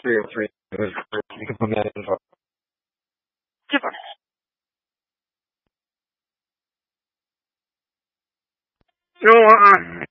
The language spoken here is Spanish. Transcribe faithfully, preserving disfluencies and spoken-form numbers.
three oh three. You can put me at info. Super. You know what?